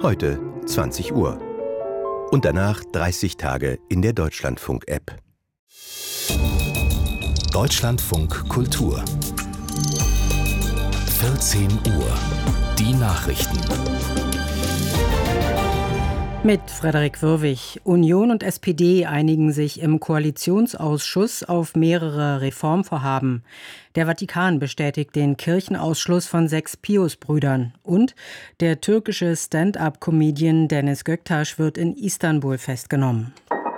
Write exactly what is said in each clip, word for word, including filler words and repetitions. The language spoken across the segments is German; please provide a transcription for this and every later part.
Heute zwanzig Uhr. Und danach dreißig Tage in der Deutschlandfunk-App. Deutschlandfunk Kultur. vierzehn Uhr. Die Nachrichten. Mit Frederik Würwig. Union und S P D einigen sich im Koalitionsausschuss auf mehrere Reformvorhaben. Der Vatikan bestätigt den Kirchenausschluss von sechs Pius-Brüdern. Und der türkische Stand-up-Comedian Deniz Göktaş wird in Istanbul festgenommen.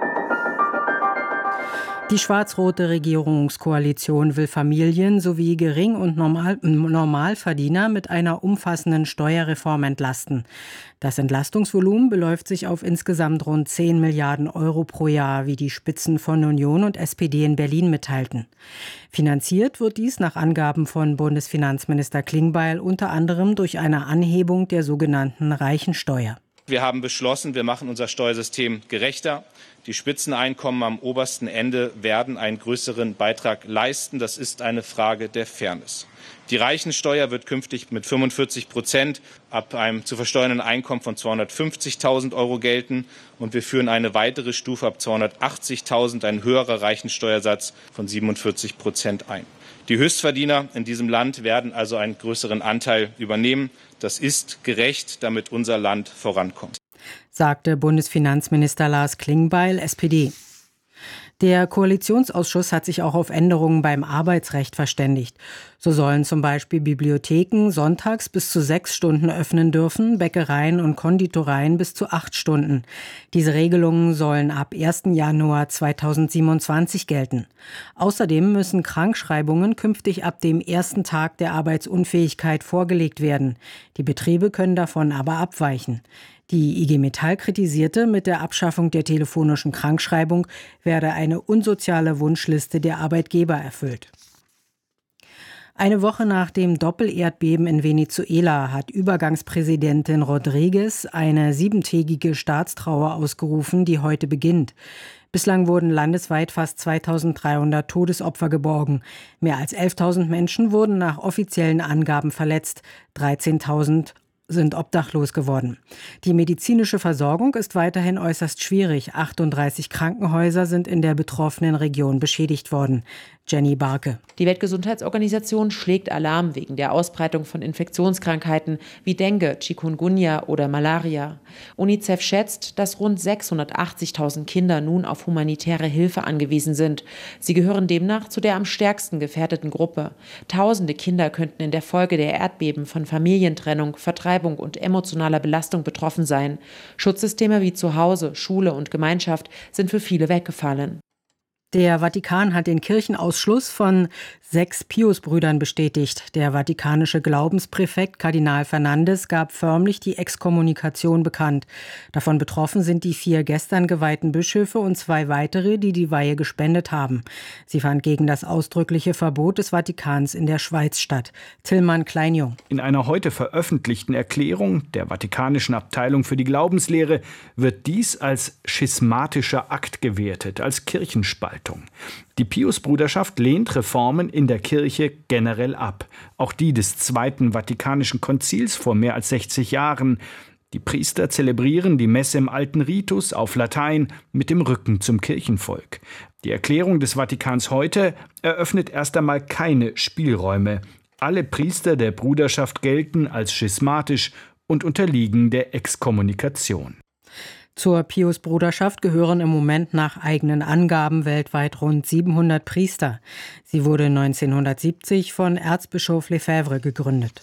Die schwarz-rote Regierungskoalition will Familien sowie Gering- und Normal- Normalverdiener mit einer umfassenden Steuerreform entlasten. Das Entlastungsvolumen beläuft sich auf insgesamt rund zehn Milliarden Euro pro Jahr, wie die Spitzen von Union und S P D in Berlin mitteilten. Finanziert wird dies nach Angaben von Bundesfinanzminister Klingbeil unter anderem durch eine Anhebung der sogenannten Reichensteuer. Wir haben beschlossen, wir machen unser Steuersystem gerechter. Die Spitzeneinkommen am obersten Ende werden einen größeren Beitrag leisten. Das ist eine Frage der Fairness. Die Reichensteuer wird künftig mit fünfundvierzig Prozent ab einem zu versteuernden Einkommen von zweihundertfünfzigtausend Euro gelten. Und wir führen eine weitere Stufe ab zweihundertachtzigtausend, ein höherer Reichensteuersatz von siebenundvierzig Prozent ein. Die Höchstverdiener in diesem Land werden also einen größeren Anteil übernehmen. Das ist gerecht, damit unser Land vorankommt, sagte Bundesfinanzminister Lars Klingbeil, S P D. Der Koalitionsausschuss hat sich auch auf Änderungen beim Arbeitsrecht verständigt. So sollen zum Beispiel Bibliotheken sonntags bis zu sechs Stunden öffnen dürfen, Bäckereien und Konditoreien bis zu acht Stunden. Diese Regelungen sollen ab ersten Januar zweitausendsiebenundzwanzig gelten. Außerdem müssen Krankschreibungen künftig ab dem ersten Tag der Arbeitsunfähigkeit vorgelegt werden. Die Betriebe können davon aber abweichen. Die I G Metall kritisierte, mit der Abschaffung der telefonischen Krankschreibung werde eine unsoziale Wunschliste der Arbeitgeber erfüllt. Eine Woche nach dem Doppelerdbeben in Venezuela hat Übergangspräsidentin Rodriguez eine siebentägige Staatstrauer ausgerufen, die heute beginnt. Bislang wurden landesweit fast zweitausenddreihundert Todesopfer geborgen. Mehr als elftausend Menschen wurden nach offiziellen Angaben verletzt, dreizehntausend sind obdachlos geworden. Die medizinische Versorgung ist weiterhin äußerst schwierig. achtunddreißig Krankenhäuser sind in der betroffenen Region beschädigt worden. Jenny Barke. Die Weltgesundheitsorganisation schlägt Alarm wegen der Ausbreitung von Infektionskrankheiten wie Dengue, Chikungunya oder Malaria. UNICEF schätzt, dass rund sechshundertachtzigtausend Kinder nun auf humanitäre Hilfe angewiesen sind. Sie gehören demnach zu der am stärksten gefährdeten Gruppe. Tausende Kinder könnten in der Folge der Erdbeben von Familientrennung, Vertreibung und emotionaler Belastung betroffen sein. Schutzsysteme wie Zuhause, Schule und Gemeinschaft sind für viele weggefallen. Der Vatikan hat den Kirchenausschluss von sechs Pius-Brüdern bestätigt. Der vatikanische Glaubenspräfekt Kardinal Fernandes gab förmlich die Exkommunikation bekannt. Davon betroffen sind die vier gestern geweihten Bischöfe und zwei weitere, die die Weihe gespendet haben. Sie fand gegen das ausdrückliche Verbot des Vatikans in der Schweiz statt. Tillmann Kleinjung. In einer heute veröffentlichten Erklärung der Vatikanischen Abteilung für die Glaubenslehre wird dies als schismatischer Akt gewertet, als Kirchenspaltung. Die Pius-Bruderschaft lehnt Reformen in der Kirche generell ab. Auch die des Zweiten Vatikanischen Konzils vor mehr als sechzig Jahren. Die Priester zelebrieren die Messe im alten Ritus auf Latein mit dem Rücken zum Kirchenvolk. Die Erklärung des Vatikans heute eröffnet erst einmal keine Spielräume. Alle Priester der Bruderschaft gelten als schismatisch und unterliegen der Exkommunikation. Zur Pius-Bruderschaft gehören im Moment nach eigenen Angaben weltweit rund siebenhundert Priester. Sie wurde neunzehnhundertsiebzig von Erzbischof Lefebvre gegründet.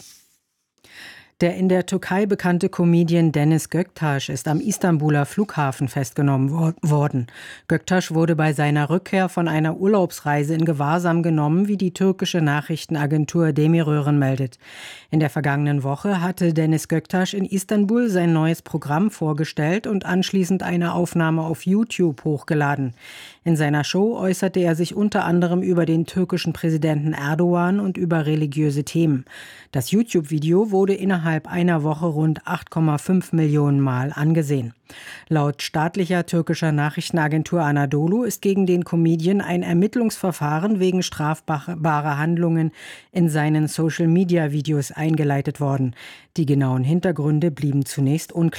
Der in der Türkei bekannte Comedian Deniz Göktaş ist am Istanbuler Flughafen festgenommen wo- worden. Göktaş wurde bei seiner Rückkehr von einer Urlaubsreise in Gewahrsam genommen, wie die türkische Nachrichtenagentur Demirören meldet. In der vergangenen Woche hatte Deniz Göktaş in Istanbul sein neues Programm vorgestellt und anschließend eine Aufnahme auf YouTube hochgeladen. In seiner Show äußerte er sich unter anderem über den türkischen Präsidenten Erdogan und über religiöse Themen. Das YouTube-Video wurde innerhalb einer Woche rund acht Komma fünf Millionen Mal angesehen. Laut staatlicher türkischer Nachrichtenagentur Anadolu ist gegen den Comedian ein Ermittlungsverfahren wegen strafbarer Handlungen in seinen Social-Media-Videos eingeleitet worden. Die genauen Hintergründe blieben zunächst unklar.